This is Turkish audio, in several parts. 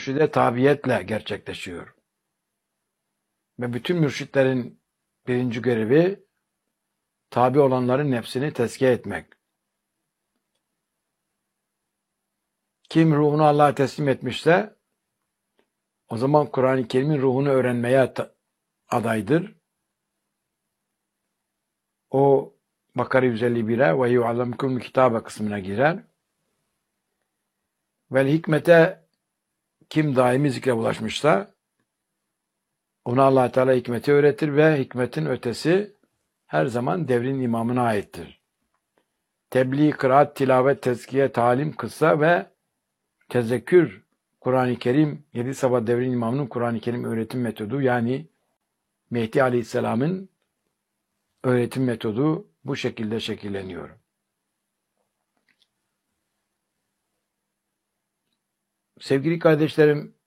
mürşide tabiyetle gerçekleşiyor. Ve bütün mürşitlerin birinci görevi tabi olanların nefsini tezkiye etmek. Kim ruhunu Allah'a teslim etmişse o zaman Kur'an-ı Kerim'in ruhunu öğrenmeye adaydır. O Bakara 151'e ve yu'allamkumul kitabe kısmına girer. Vel hikmete kim daimi zikre ulaşmışsa ona Allah Teala hikmeti öğretir ve hikmetin ötesi her zaman devrin imamına aittir. Tebliğ, kıraat, tilavet, tezkiye, talim, kıssa ve tezekkür Kur'an-ı Kerim, 7 sabah devrin imamının Kur'an-ı Kerim öğretim metodu, yani Mehdi Aleyhisselam'ın öğretim metodu bu şekilde şekilleniyor. Sevgili kardeşlerim,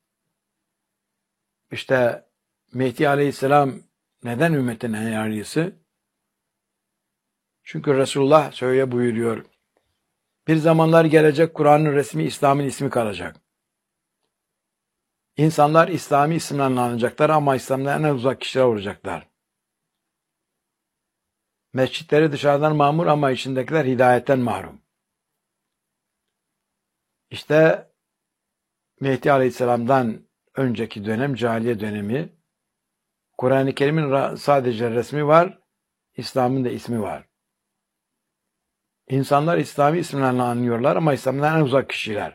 işte Mehdi Aleyhisselam neden ümmetin en hayırlısı? Çünkü Resulullah şöyle buyuruyor. Bir zamanlar gelecek, Kur'an'ın resmi İslam'ın ismi kalacak. İnsanlar İslami isimle anılacaklar ama İslam'dan en uzak kişiler olacaklar. Mescitleri dışarıdan mamur ama içindekiler hidayetten mahrum. İşte Mehdi Aleyhisselam'dan önceki dönem cahiliye dönemi. Kur'an-ı Kerim'in sadece resmi var, İslam'ın da ismi var. İnsanlar İslami isimlerle anlıyorlar ama İslam'dan en uzak kişiler.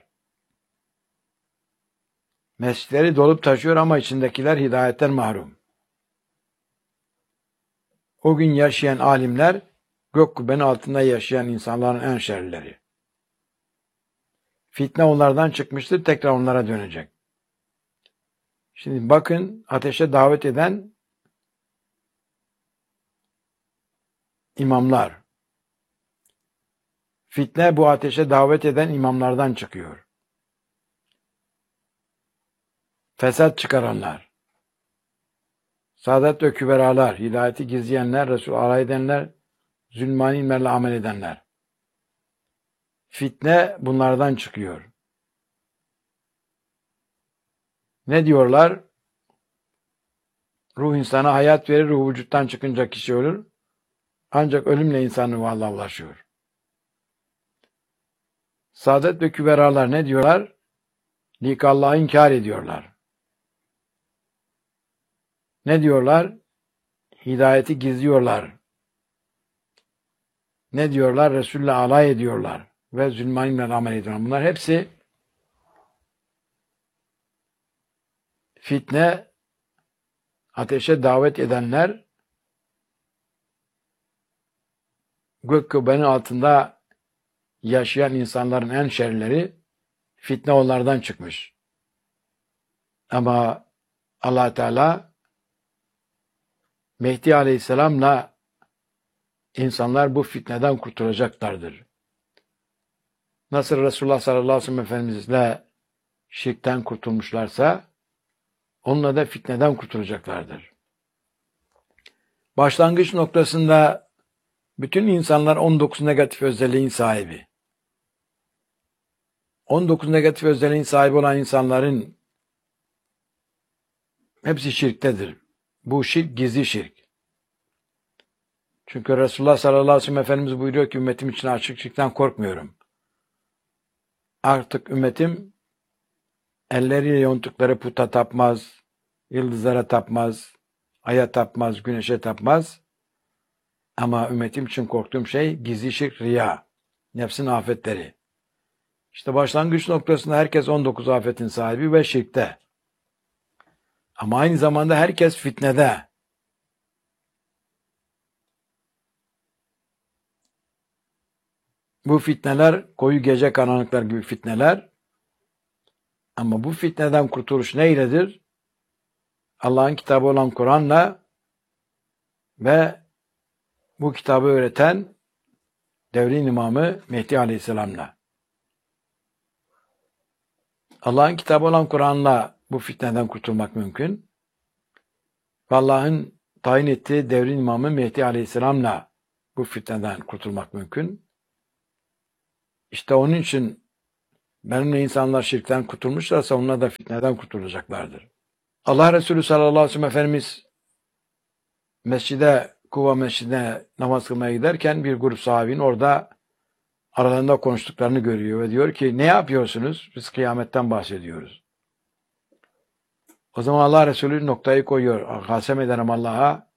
Mescitleri dolup taşıyor ama içindekiler hidayetten mahrum. O gün yaşayan alimler, gök kubbenin altında yaşayan insanların en şerlileri. Fitne onlardan çıkmıştır, tekrar onlara dönecek. Şimdi bakın, ateşe davet eden imamlar. Fitne bu ateşe davet eden imamlardan çıkıyor. Fesat çıkaranlar, saadet ve küberalar, hidayeti gizleyenler, Resul alay edenler, zulmani ilmlerle amel edenler. Fitne bunlardan çıkıyor. Ne diyorlar? Ruh insana hayat verir, ruh vücuttan çıkınca kişi ölür. Ancak ölümle insanın varlığa ulaşıyor. Saadet ve küberalar ne diyorlar? Likallah'ı inkar ediyorlar. Ne diyorlar? Hidayeti gizliyorlar. Ne diyorlar? Resul'le alay ediyorlar. Ve zulmanimle amel ediyorlar. Bunlar hepsi fitne, ateşe davet edenler, gök kubbenin altında yaşayan insanların en şerleri, fitne onlardan çıkmış. Ama Allah Teala Mehdi Aleyhisselam'la insanlar bu fitneden kurtulacaklardır. Nasıl Resulullah sallallahu aleyhi ve sellem Efendimizle şirkten kurtulmuşlarsa onunla da fitneden kurtulacaklardır. Başlangıç noktasında bütün insanlar 19 negatif özelliğin sahibi. 19 negatif özelliğin sahibi olan insanların hepsi şirktedir. Bu şirk gizli şirk. Çünkü Resulullah sallallahu aleyhi ve sellem Efendimiz buyuruyor ki ümmetim için açık şirkten korkmuyorum. Artık ümmetim elleriyle yonttukları puta tapmaz, yıldızlara tapmaz, aya tapmaz, güneşe tapmaz. Ama ümmetim için korktuğum şey gizli şirk, riya, nefsin afetleri. İşte başlangıç noktasında herkes 19 afetin sahibi ve şirkte. Ama aynı zamanda herkes fitnede. Bu fitneler koyu gece karanlıklar gibi fitneler. Ama bu fitneden kurtuluş neyledir? Allah'ın kitabı olan Kur'an'la ve bu kitabı öğreten devrin imamı Mehdi Aleyhisselam'la. Allah'ın kitabı olan Kur'an'la bu fitneden kurtulmak mümkün. Ve Allah'ın tayin ettiği devrin imamı Mehdi Aleyhisselam'la bu fitneden kurtulmak mümkün. İşte onun için benimle insanlar şirkten kurtulmuşlarsa onlar da fitneden kurtulacaklardır. Allah Resulü sallallahu aleyhi ve sellem Efendimiz Kuba mescidine namaz kılmaya giderken bir grup sahabinin orada aralarında konuştuklarını görüyor ve diyor ki ne yapıyorsunuz? Biz kıyametten bahsediyoruz. O zaman Allah Resulü noktayı koyuyor. Kasem ederim Allah'a.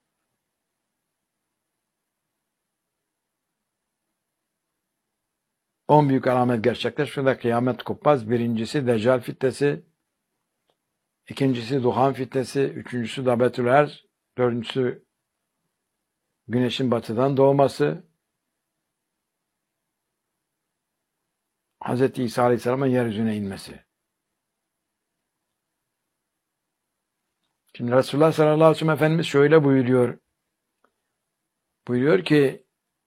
On büyük alamet gerçekleşmede kıyamet kopmaz. Birincisi Deccal fitnesi, ikincisi Duhan fitnesi, üçüncüsü Dabetül Erz, dördüncüsü güneşin batıdan doğması, Hz. İsa Aleyhisselam'ın yeryüzüne inmesi. Şimdi Resulullah sallallahu aleyhi ve sellem Efendimiz şöyle buyuruyor. Buyuruyor ki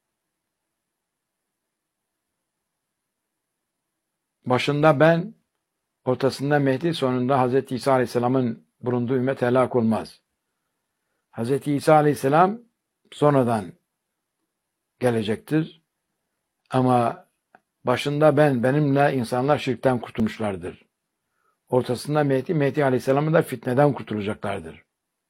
başında ben, ortasında Mehdi, sonunda Hz. İsa Aleyhisselam'ın bulunduğu ümmet helak olmaz. Hz. İsa Aleyhisselam sonradan gelecektir. Ama başında benimle insanlar şirkten kurtulmuşlardır. Ortasında Mehdi Aleyhisselam'ı da fitneden kurtulacaklardır.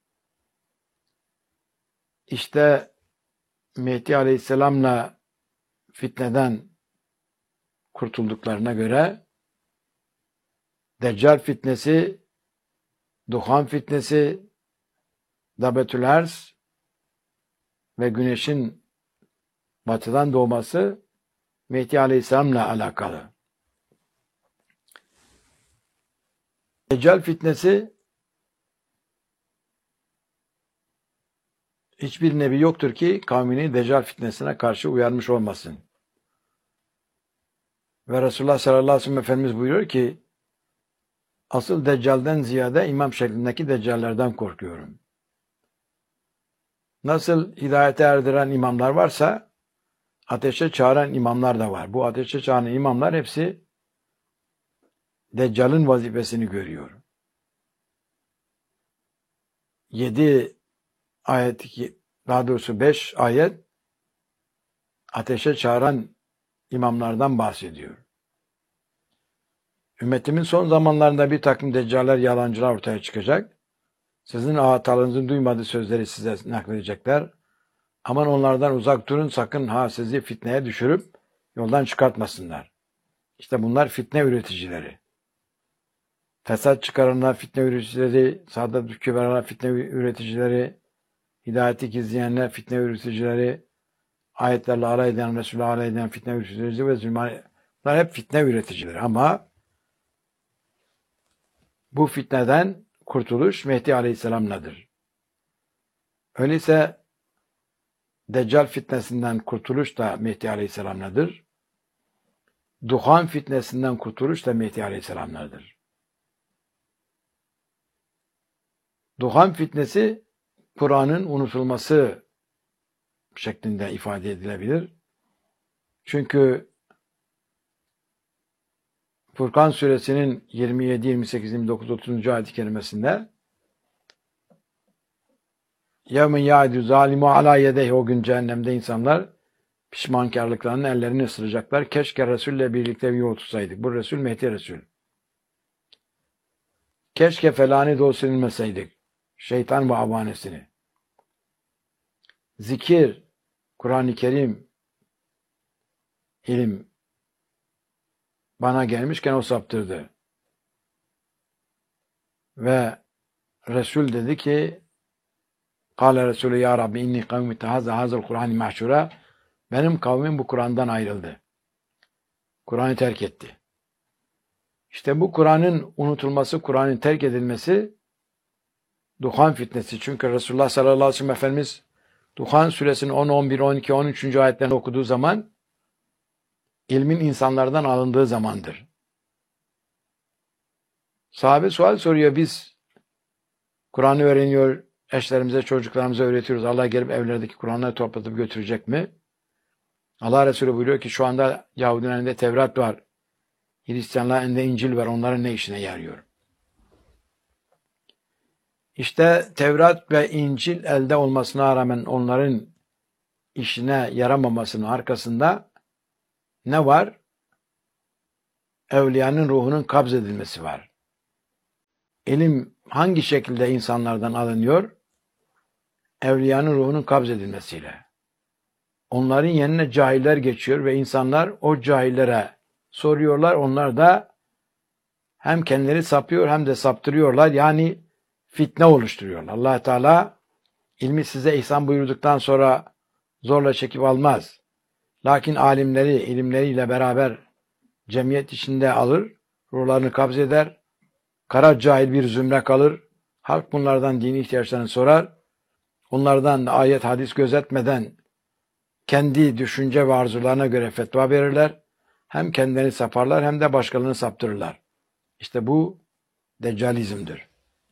İşte Mehdi Aleyhisselam'la fitneden kurtulduklarına göre Deccal fitnesi, Duhan fitnesi, Dabetül Erz ve güneşin batıdan doğması Mehdi Aleyhisselam'la alakalı. Deccal fitnesi hiçbir nebi yoktur ki kavmini Deccal fitnesine karşı uyarmış olmasın. Ve Resulullah sallallahu aleyhi ve sellem Efendimiz buyuruyor ki asıl Deccal'den ziyade imam şeklindeki Deccallerden korkuyorum. Nasıl hidayete erdiren imamlar varsa ateşe çağıran imamlar da var. Bu ateşe çağıran imamlar hepsi Deccal'ın vazifesini görüyor. 7 ayet, daha doğrusu 5 ayet ateşe çağıran imamlardan bahsediyor. Ümmetimin son zamanlarında bir takım deccaller, yalancılar ortaya çıkacak. Sizin atalarınızın duymadığı sözleri size nakledecekler. Aman onlardan uzak durun, sakın sizi fitneye düşürüp yoldan çıkartmasınlar. İşte bunlar fitne üreticileri. Fesat çıkaranlar fitne üreticileri, saadet küberanlar fitne üreticileri, hidayeti gizleyenler fitne üreticileri, ayetlerle alay eden, Resul'e alay eden fitne üreticileri ve zulmani. Bunlar hep fitne üreticileri. Ama bu fitneden kurtuluş Mehdi Aleyhisselam'ladır. Öyleyse Deccal fitnesinden kurtuluş da Mehdi Aleyhisselam'ladır. Duhan fitnesinden kurtuluş da Mehdi Aleyhisselam'ladır. Duhan fitnesi Kur'an'ın unutulması şeklinde ifade edilebilir. Çünkü Furkan suresinin 27, 28, 29, 30. ayet-i kerimesinde يَوْمَنْ يَعِدُ ظَالِمُ عَلَى يَدَيْهِ O gün cehennemde insanlar pişmankarlıklarının ellerini ısıracaklar. Keşke Resul'le birlikte bir yol tutsaydık. Bu Resul Mehdi Resul. Keşke felani doğu silinmeseydik. Şeytan ve avanesini. Zikir, Kur'an-ı Kerim, ilim bana gelmişken o saptırdı. Ve Resul dedi ki Kâle Resulü ya Rabbi inni kavmi tehazze hazel Kur'an-ı mahşura benim kavmim bu Kur'an'dan ayrıldı. Kur'an'ı terk etti. İşte bu Kur'an'ın unutulması, Kur'an'ın terk edilmesi Duhan fitnesi. Çünkü Resulullah sallallahu aleyhi ve sellem Efendimiz Duhan suresinin 10, 11, 12, 13. ayetlerini okuduğu zaman ilmin insanlardan alındığı zamandır. Sahabe sual soruyor, biz Kur'an'ı öğreniyor, eşlerimize, çocuklarımıza öğretiyoruz. Allah gelip evlerdeki Kur'an'ları toplatıp götürecek mi? Allah Resulü buyuruyor ki şu anda Yahudilerin elinde Tevrat var. Hristiyanların elinde İncil var. Onların ne işine yarıyor? İşte Tevrat ve İncil elde olmasına rağmen onların işine yaramamasının arkasında ne var? evliyanın ruhunun kabz edilmesi var. İlim hangi şekilde insanlardan alınıyor? Evliyanın ruhunun kabz edilmesiyle. Onların yerine cahiller geçiyor ve insanlar o cahillere soruyorlar. Onlar da hem kendileri sapıyor hem de saptırıyorlar. Yani fitne oluşturuyorlar. Allah Teala ilmi size ihsan buyurduktan sonra zorla çekip almaz. Lakin alimleri ilimleriyle beraber cemiyet içinde alır, ruhlarını kabz eder, kara cahil bir zümre kalır, halk bunlardan dini ihtiyaçlarını sorar, onlardan ayet hadis gözetmeden kendi düşünce ve arzularına göre fetva verirler, hem kendilerini saparlar hem de başkalarını saptırırlar. İşte bu deccalizmdir.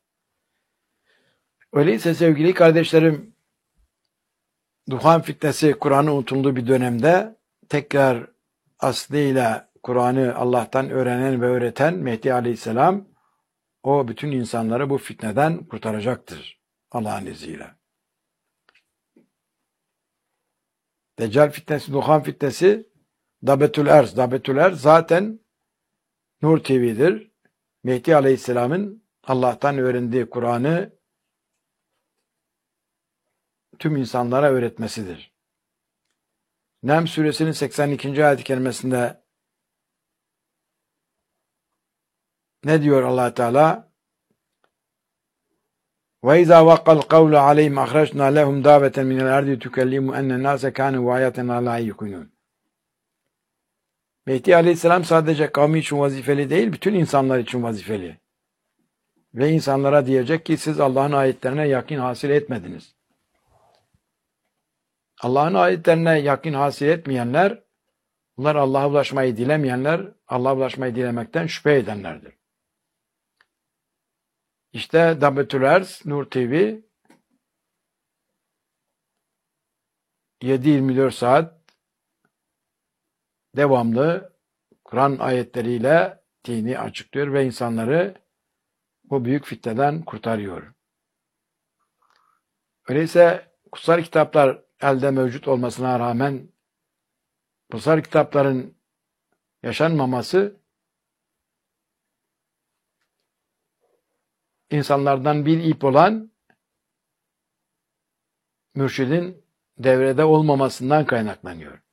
Öyleyse sevgili kardeşlerim, duhan fitnesi Kur'an'ın unutulduğu bir dönemde tekrar aslıyla Kur'an'ı Allah'tan öğrenen ve öğreten Mehdi Aleyhisselam o bütün insanları bu fitneden kurtaracaktır Allah'ın izniyle. Deccal fitnesi, duhan fitnesi, Dabetül Erz. Dabetül Erz zaten Nur TV'dir. Mehdi Aleyhisselam'ın Allah'tan öğrendiği Kur'an'ı tüm insanlara öğretmesidir. Nem suresinin 82. ayet-i kerimesinde ne diyor Allah Teala? Ve izâ vakkal kavlu aleyhim ahraçnâ lehum dâveten minel ardi tükellimu ennen nâse kânû vâyatena lâ yukunûn. Mehdi Aleyhisselam sadece kavmi için vazifeli değil, bütün insanlar için vazifeli. Ve insanlara diyecek ki siz Allah'ın ayetlerine yakin hasıl etmediniz. Allah'ın ayetlerine yakin hasıl etmeyenler, bunlar Allah'a ulaşmayı dilemeyenler, Allah'a ulaşmayı dilemekten şüphe edenlerdir. İşte Dabetül Erz, Nur TV 7-24 saat devamlı Kur'an ayetleriyle dini açıklıyor ve insanları bu büyük fitneden kurtarıyor. Öyleyse kutsal kitaplar elde mevcut olmasına rağmen kutsal kitapların yaşanmaması insanlardan bir ip olan mürşidin devrede olmamasından kaynaklanıyor.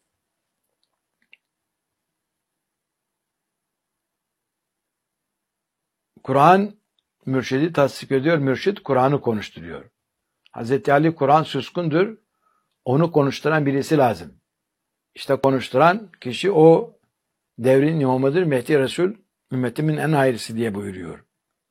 Kur'an mürşidi tasdik ediyor, mürşid Kur'an'ı konuşturuyor. Hz. Ali Kur'an suskundur, onu konuşturan birisi lazım. İşte konuşturan kişi o devrin imamıdır, Mehdi Resul, ümmetimin en hayırlısı diye buyuruyor.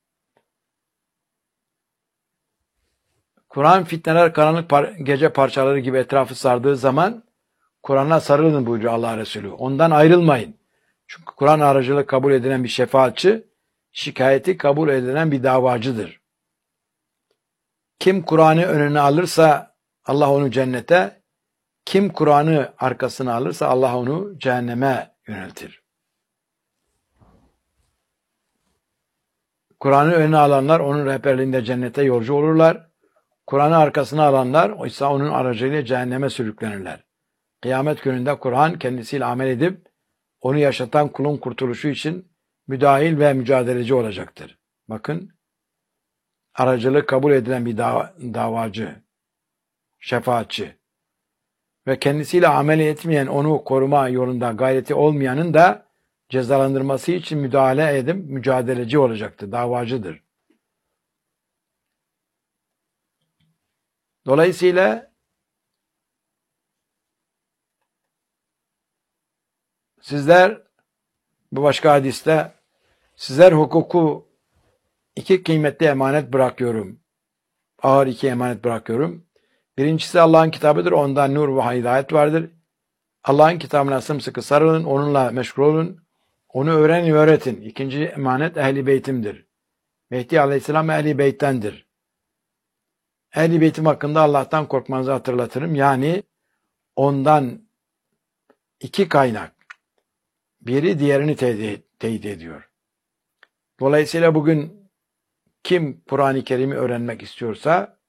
Kur'an fitneler karanlık gece parçaları gibi etrafı sardığı zaman Kur'an'a sarılın buyuruyor Allah Resulü. Ondan ayrılmayın. Çünkü Kur'an aracılığı kabul edilen bir şefaatçi, şikayeti kabul edilen bir davacıdır. Kim Kur'an'ı önüne alırsa Allah onu cennete, kim Kur'an'ı arkasına alırsa Allah onu cehenneme yöneltir. Kur'an'ı önüne alanlar onun rehberliğinde cennete yolcu olurlar. Kur'an'ı arkasına alanlar oysa onun aracılığıyla cehenneme sürüklenirler. Kıyamet gününde Kur'an kendisiyle amel edip onu yaşatan kulun kurtuluşu için müdahil ve mücadeleci olacaktır. Bakın, aracılık kabul edilen bir davacı, şefaatçi ve kendisiyle amel etmeyen, onu koruma yolunda gayreti olmayanın da cezalandırması için müdahale edip mücadeleci olacaktır, davacıdır. Dolayısıyla sizler, bu başka hadiste, sizler hukuku iki kıymetli emanet bırakıyorum. Ağır iki emanet bırakıyorum. Birincisi Allah'ın kitabıdır. Onda nur ve hidayet vardır. Allah'ın kitabına sımsıkı sarılın. Onunla meşgul olun. Onu öğrenin ve öğretin. İkinci emanet Ehl-i Beytim'dir. Mehdi Aleyhisselam Ehl-i Beyt'tendir. Ehl-i Beytim hakkında Allah'tan korkmanızı hatırlatırım. Yani ondan iki kaynak. Biri diğerini teyit ediyor. Dolayısıyla bugün kim Kur'an-ı Kerim'i öğrenmek istiyorsa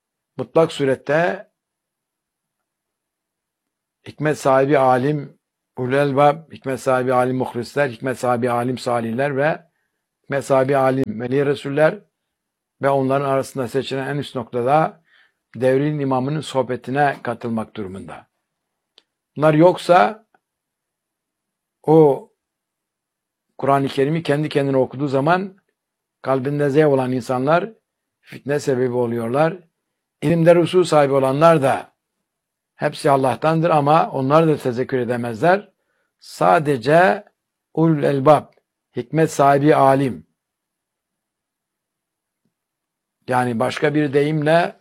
mutlak surette hikmet sahibi alim ulul elbab, hikmet sahibi alim muhlisler, hikmet sahibi alim salihler ve hikmet sahibi alim veli resuller ve onların arasında seçilen en üst noktada devrin imamının sohbetine katılmak durumunda. Bunlar yoksa o Kur'an-ı Kerim'i kendi kendine okuduğu zaman kalbinde zevk olan insanlar fitne sebebi oluyorlar. İlimde rusu sahibi olanlar da hepsi Allah'tandır ama onlar da tezekkür edemezler. Sadece ulul elbab, hikmet sahibi alim. Yani başka bir deyimle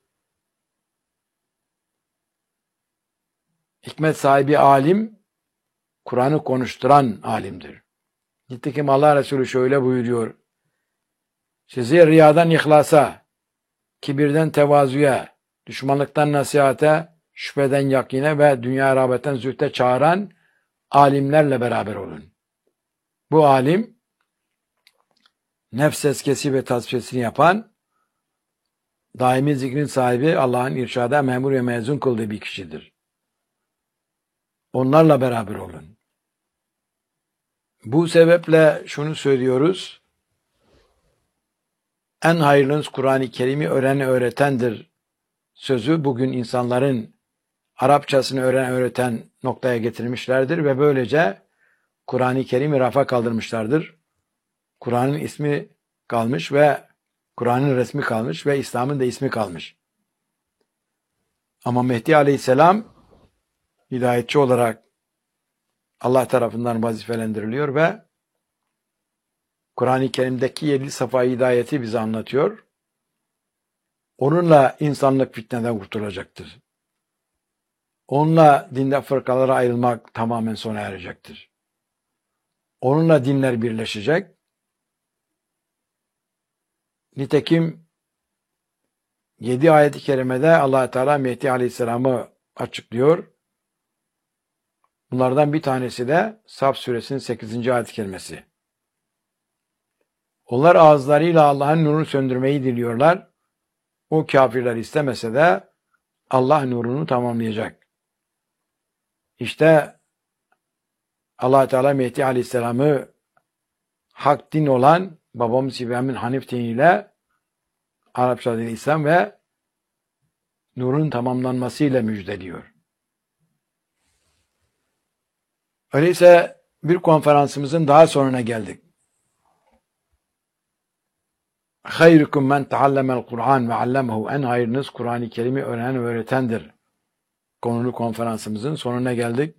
hikmet sahibi alim, Kur'an'ı konuşturan alimdir. Nitekim Allah Resulü şöyle buyuruyor. Sizi riyadan ihlasa, kibirden tevazuya, düşmanlıktan nasihate, şüpheden yakine ve dünya rağbetten zühte çağıran alimlerle beraber olun. Bu alim, nefs eskesi ve tasfiyesini yapan, daimi zikrin sahibi, Allah'ın irşada memur ve mezun kıldığı bir kişidir. Onlarla beraber olun. Bu sebeple şunu söylüyoruz. En hayırlınız Kur'an-ı Kerim'i öğretendir sözü bugün insanların Arapçasını öğreten noktaya getirmişlerdir ve böylece Kur'an-ı Kerim'i rafa kaldırmışlardır. Kur'an'ın ismi kalmış ve Kur'an'ın resmi kalmış ve İslam'ın da ismi kalmış. Ama Mehdi Aleyhisselam hidayetçi olarak Allah tarafından vazifelendiriliyor ve Kur'an-ı Kerim'deki 7 safa hidayeti bize anlatıyor. Onunla insanlık fitneden kurtulacaktır. Onunla dinde fırkalara ayrılmak tamamen sona erecektir. Onunla dinler birleşecek. Nitekim 7 ayet-i kerimede Allah Teala Mehdi Aleyhisselam'ı açıklıyor. Bunlardan bir tanesi de Saf suresinin 8. ayet-i kerimesi. Onlar ağızlarıyla Allah'ın nurunu söndürmeyi diliyorlar. O kafirler istemese de Allah nurunu tamamlayacak. İşte Allah Teala Mehdi Aleyhisselam'ı hak din olan babamız İbrahim'in Hanif diniyle Arapça dili İslam ve nurun tamamlanmasıyla müjdeliyor. Öyleyse bir konferansımızın daha sonuna geldik. Hayrukum men taallemel Kur'an ve allemehu. En hayırınız Kur'an-ı Kerim'i öğrenen ve öğretendir. Konulu konferansımızın sonuna geldik.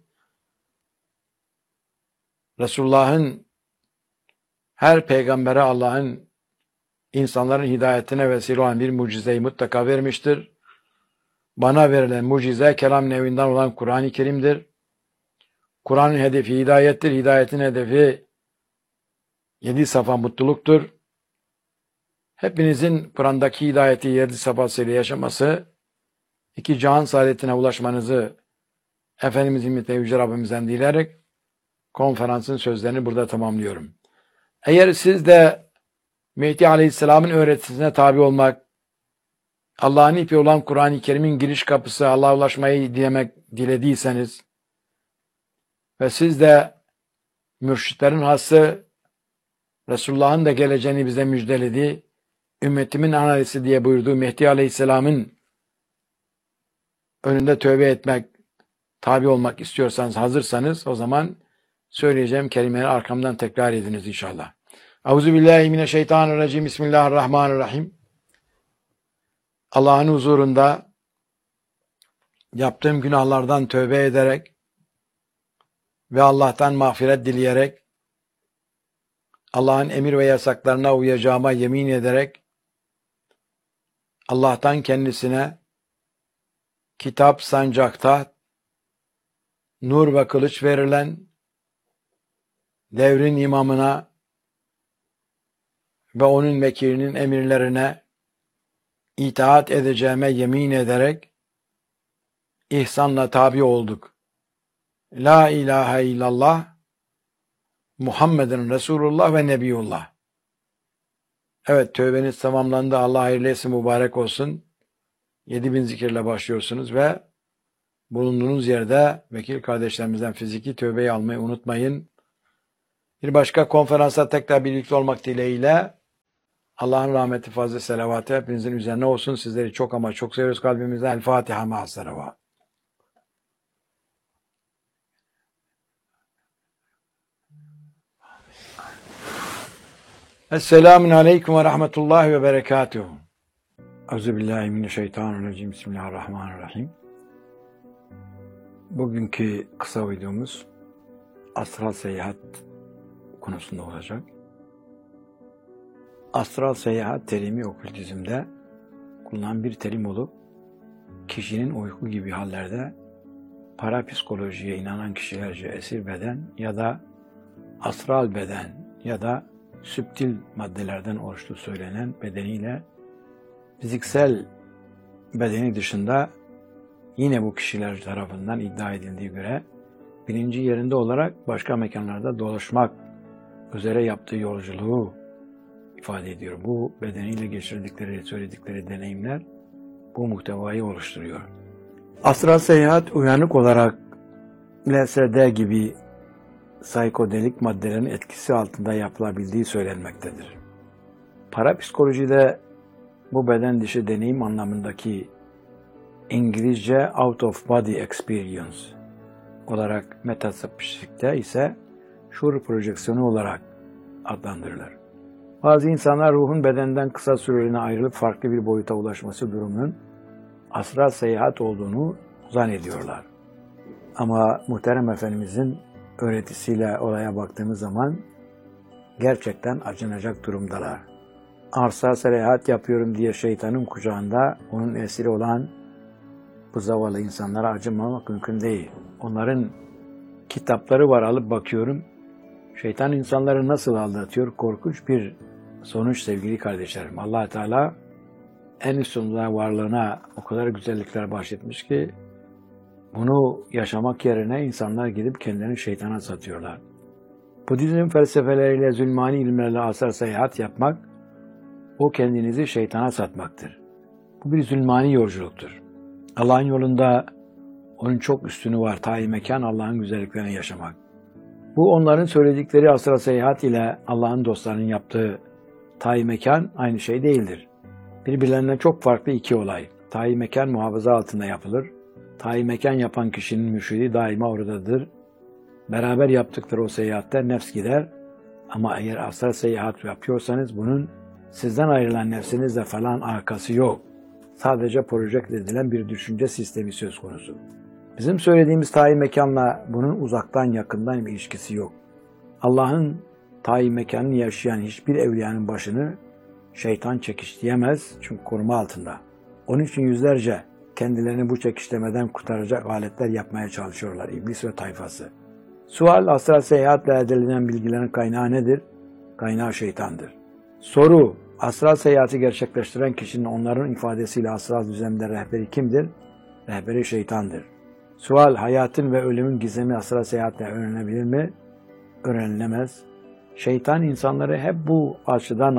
Resulullah'ın her peygambere Allah'ın insanların hidayetine vesile olan bir mucizeyi mutlaka vermiştir. Bana verilen mucize kelam nevinden olan Kur'an-ı Kerim'dir. Kur'an'ın hedefi hidayettir. Hidayetin hedefi 7 safa mutluluktur. Hepinizin Kur'an'daki hidayeti 7 safhasıyla yaşaması, 2 cihan saadetine ulaşmanızı Efendimizin ve Yüce Rabbimizden dileyerek konferansın sözlerini burada tamamlıyorum. Eğer siz de Mehdi Aleyhisselam'ın öğretisine tabi olmak, Allah'ın ipi olan Kur'an-ı Kerim'in giriş kapısı Allah'a ulaşmayı dilediyseniz ve siz de mürşitlerin hası Resulullah'ın da geleceğini bize müjdeledi, ümmetimin analisi diye buyurduğu Mehdi Aleyhisselam'ın önünde tövbe etmek, tabi olmak istiyorsanız, hazırsanız o zaman söyleyeceğim kelimeleri arkamdan tekrar ediniz inşallah. Euzubillahimineşşeytanirracim. Bismillahirrahmanirrahim. Allah'ın huzurunda yaptığım günahlardan tövbe ederek ve Allah'tan mağfiret dileyerek Allah'ın emir ve yasaklarına uyacağıma yemin ederek Allah'tan kendisine kitap, sancak, taht, nur ve kılıç verilen devrin imamına ve onun vekilinin emirlerine itaat edeceğime yemin ederek ihsanla tabi olduk. La ilahe illallah Muhammedun Resulullah ve Nebiyullah. Evet, tövbeniz tamamlandı. Allah hayırlı etsin, mübarek olsun. 7000 zikirle başlıyorsunuz ve Bulunduğunuz yerde vekil kardeşlerimizden fiziki tövbeyi almayı unutmayın. Bir başka konferansa tekrar birlikte olmak dileğiyle Allah'ın rahmeti, fazla selavatı hepinizin üzerine olsun. Sizleri çok ama çok seviyoruz kalbimizden. El Fatiha ma'as selavat. Esselamun aleyküm ve rahmetullahi ve berekatuhu. Euzubillahimineşşeytanirracim. Bismillahirrahmanirrahim. Bugünkü kısa videomuz astral seyahat konusunda olacak. Astral seyahat terimi okültizmde kullanılan bir terim olup kişinin uyku gibi hallerde parapsikolojiye inanan kişilerce esir beden ya da astral beden ya da süptil maddelerden oluştuğu söylenen bedeniyle fiziksel bedeni dışında yine bu kişiler tarafından iddia edildiği göre bilinci yerinde olarak başka mekanlarda dolaşmak üzere yaptığı yolculuğu ifade ediyor. Bu bedeniyle geçirdikleri, söyledikleri deneyimler bu muhtevayı oluşturuyor. Astral seyahat uyanık olarak LSD gibi psikodelik maddelerin etkisi altında yapılabildiği söylenmektedir. Parapsikolojide bu beden dışı deneyim anlamındaki İngilizce out of body experience olarak metafizikte ise şuur projeksiyonu olarak adlandırılır. Bazı insanlar ruhun bedenden kısa süreliğine ayrılıp farklı bir boyuta ulaşması durumunun astral seyahat olduğunu zannediyorlar. Ama Muhterem Efendimizin öğretisiyle olaya baktığımız zaman gerçekten acınacak durumdalar. Astral seyahat yapıyorum diye şeytanın kucağında onun esiri olan bu zavallı insanlara acımamak mümkün değil. Onların kitapları var, alıp bakıyorum. Şeytan insanları nasıl aldatıyor? Korkunç bir sonuç sevgili kardeşlerim. Allah Teala en üstünde varlığına o kadar güzellikler bahşetmiş ki bunu yaşamak yerine insanlar gidip kendilerini şeytana satıyorlar. Budizm felsefeleriyle, zulmani ilimlerle astral seyahat yapmak, o kendinizi şeytana satmaktır. Bu bir zulmani yolculuktur. Allah'ın yolunda onun çok üstünü var. Ta-i mekan Allah'ın güzelliklerini yaşamak. Bu onların söyledikleri astral seyahat ile Allah'ın dostlarının yaptığı ta-i mekan aynı şey değildir. Birbirlerinden çok farklı iki olay. Ta-i mekan muhafaza altında yapılır. Ta-i mekan yapan kişinin mürşidi daima oradadır. Beraber yaptıkları o seyahatte nefs gider. Ama eğer astral seyahat yapıyorsanız bunun sizden ayrılan nefsinizle falan alakası yok. Sadece projekte edilen bir düşünce sistemi söz konusu. Bizim söylediğimiz ta-i mekanla bunun uzaktan yakından bir ilişkisi yok. Allah'ın ta-i mekanını yaşayan hiçbir evliyanın başını şeytan çekişleyemez çünkü koruma altında. Onun için yüzlerce kendilerini bu çekişlemeden kurtaracak aletler yapmaya çalışıyorlar iblis ve tayfası. Sual, astral seyahatle elde edilen bilgilerin kaynağı nedir? Kaynağı şeytandır. Soru, astral seyahati gerçekleştiren kişinin onların ifadesiyle astral düzlemde rehberi kimdir? Rehberi şeytandır. Sual, hayatın ve ölümün gizemi astral seyahatle öğrenebilir mi? Öğrenilemez. Şeytan insanları hep bu açıdan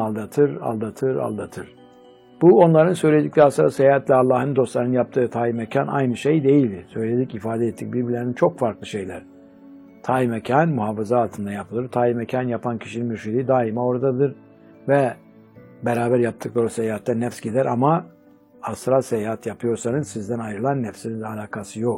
aldatır. Bu onların söyledikleri astral seyahatle Allah'ın dostlarının yaptığı ta-i mekan aynı şey değildi. Söyledik, ifade ettik birbirlerinin çok farklı şeyler. Ta-i mekan muhafaza altında yapılır. Ta-i mekan yapan kişinin mürşidi daima oradadır. Ve beraber yaptıkları seyahatte nefs gider ama astral seyahat yapıyorsanız sizden ayrılan nefsinizle alakası yok.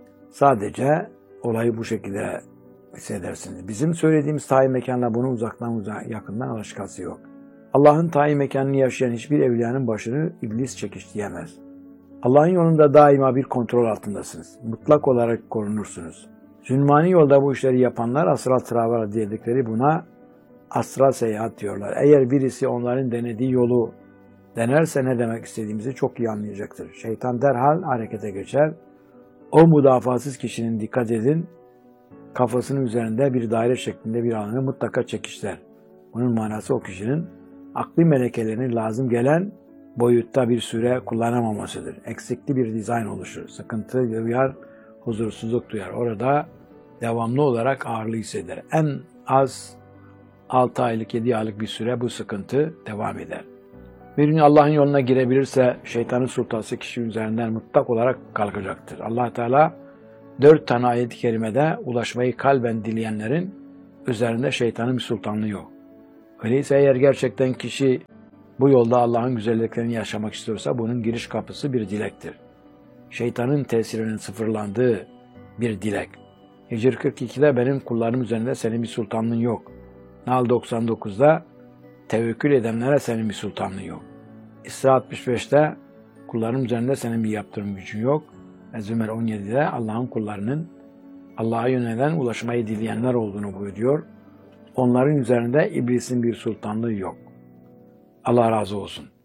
Sadece olayı bu şekilde hissedersiniz. Bizim söylediğimiz ta-i mekanla bunun uzaktan yakından alakası yok. Allah'ın ta-i mekanını yaşayan hiçbir evliyanın başını iblis çekişleyemez. Allah'ın yolunda daima bir kontrol altındasınız. Mutlak olarak korunursunuz. Zulmani yolda bu işleri yapanlar astral travel dedikleri buna astral seyahat diyorlar. Eğer birisi onların denediği yolu denerse ne demek istediğimizi çok iyi anlayacaktır. Şeytan derhal harekete geçer. O müdafasız kişinin, dikkat edin, kafasının üzerinde bir daire şeklinde bir alanı mutlaka çekişler. Bunun manası o kişinin akli melekelerini lazım gelen boyutta bir süre kullanamamasıdır. Eksikli bir dizayn oluşur. Sıkıntı duyar, huzursuzluk duyar. Orada devamlı olarak ağırlığı hisseder. En az 6 aylık, 7 aylık bir süre bu sıkıntı devam eder. Bir gün Allah'ın yoluna girebilirse şeytanın sultası kişi üzerinden mutlak olarak kalkacaktır. Allah Teala 4 tane ayet-i kerimede ulaşmayı kalben dileyenlerin üzerinde şeytanın bir sultanlığı yok. Öyleyse eğer gerçekten kişi bu yolda Allah'ın güzelliklerini yaşamak istiyorsa bunun giriş kapısı bir dilektir. Şeytanın tesirinin sıfırlandığı bir dilek. Hicr 42'de benim kullarım üzerinde senin bir sultanlığın yok. Nahl 99'da tevekkül edenlere senin bir sultanlığın yok. İsra 65'te kullarım üzerinde senin bir yaptırım gücün yok. Zümer 17'de Allah'ın kullarının Allah'a yönelen ulaşmayı dileyenler olduğunu buyuruyor. Onların üzerinde iblisin bir sultanlığı yok. Allah razı olsun.